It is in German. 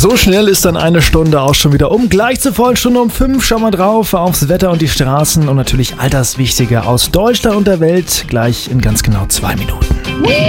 So schnell ist dann eine Stunde auch schon wieder um. Gleich zur vollen Stunde um 5 schauen wir drauf aufs Wetter und die Straßen und natürlich all das Wichtige aus Deutschland und der Welt. Gleich in ganz genau 2 Minuten.